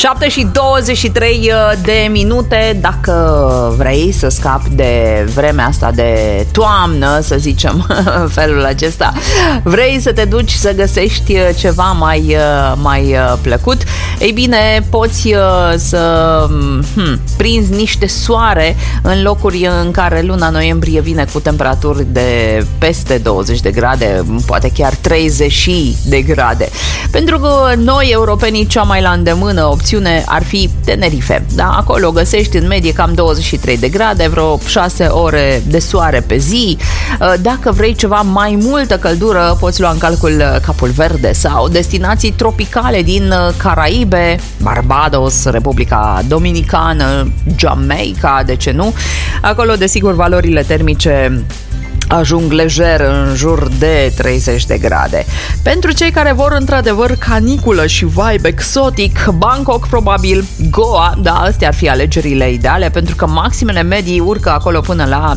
7:23 Dacă vrei să scapi de vremea asta de toamnă, să zicem în felul acesta, vrei să te duci să găsești ceva mai plăcut, ei bine, poți să prinzi niște soare în locuri în care luna noiembrie vine cu temperaturi de peste 20 de grade, poate chiar 30 de grade. Pentru că noi, europenii, cea mai la îndemână opțiune ar fi Tenerife. Da? Acolo găsești în medie cam 23 de grade, vreo 6 ore de soare pe zi. Dacă vrei ceva mai multă căldură, poți lua în calcul Capul Verde sau destinații tropicale din Caraibe, Barbados, Republica Dominicană, Jamaica, de ce nu? Acolo, desigur, valorile termice ajung lejer în jur de 30 de grade. Pentru cei care vor într-adevăr caniculă și vibe exotic, Bangkok probabil, Goa, da, astea ar fi alegerile ideale, pentru că maximele medii urcă acolo până la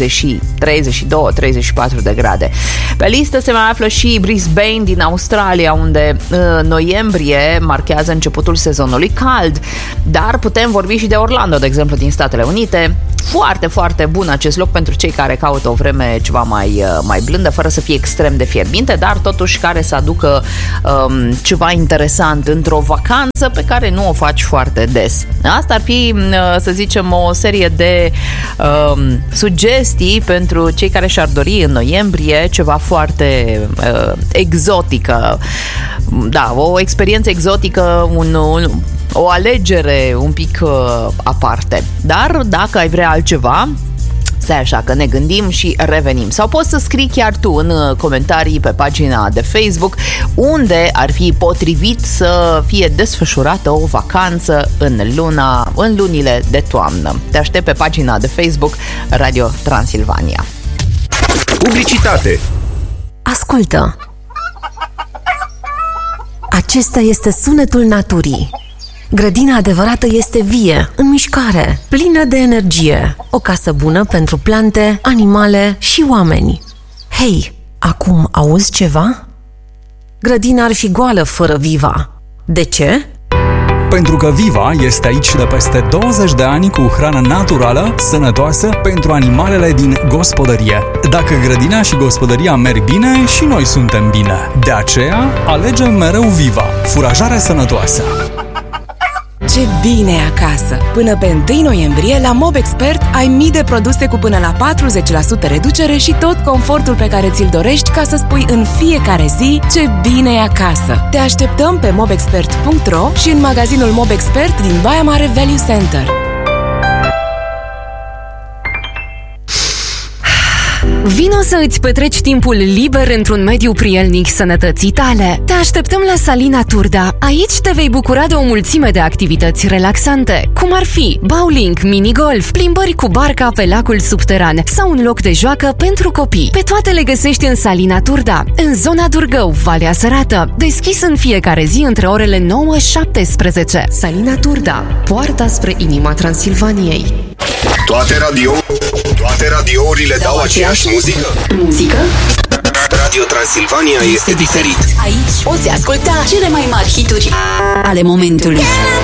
32-34 de grade. Pe listă se mai află și Brisbane din Australia, unde noiembrie marchează începutul sezonului cald, dar putem vorbi și de Orlando, de exemplu, din Statele Unite. Foarte, foarte bun acest loc pentru cei care caută o vreme ceva mai blândă, fără să fie extrem de fierbinte, dar totuși care să aducă ceva interesant într-o vacanță pe care nu o faci foarte des. Asta ar fi, să zicem, o serie de sugestii pentru cei care și-ar dori în noiembrie ceva foarte exotică. Da, o experiență exotică, o alegere un pic aparte. Dar dacă ai vrea altceva, stai așa că ne gândim și revenim. Sau poți să scrii chiar tu în comentarii pe pagina de Facebook unde ar fi potrivit să fie desfășurată o vacanță în lunile de toamnă. Te aștept pe pagina de Facebook Radio Transilvania. Publicitate. Ascultă! Acesta este sunetul naturii. Grădina adevărată este vie, în mișcare, plină de energie. O casă bună pentru plante, animale și oameni. Hei, acum auzi ceva? Grădina ar fi goală fără Viva. De ce? Pentru că Viva este aici de peste 20 de ani cu hrană naturală, sănătoasă pentru animalele din gospodărie. Dacă grădina și gospodăria merg bine, și noi suntem bine. De aceea, alegem mereu Viva, furajare sănătoasă. Ce bine e acasă! Până pe 1 noiembrie, la Mobexpert ai mii de produse cu până la 40% reducere și tot confortul pe care ți-l dorești ca să spui în fiecare zi ce bine e acasă. Te așteptăm pe mobexpert.ro și în magazinul Mobexpert din Baia Mare Value Center. Vino să îți petreci timpul liber într-un mediu prielnic sănătății tale. Te așteptăm la Salina Turda. Aici te vei bucura de o mulțime de activități relaxante, cum ar fi bowling, minigolf, plimbări cu barca pe lacul subteran sau un loc de joacă pentru copii. Pe toate le găsești în Salina Turda, în zona Durgău, Valea Sărată, deschis în fiecare zi între orele 9-17. Salina Turda, poarta spre inima Transilvaniei. Toate radiourile dau aceeași muzică? Radio Transilvania este diferit. Aici poți asculta cele mai mari hituri ale momentului.